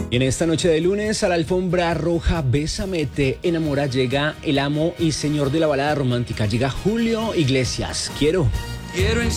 Y en esta noche de lunes, a la alfombra roja, Bésame, te enamora, llega el amo y señor de la balada romántica. Llega Julio Iglesias. Quiero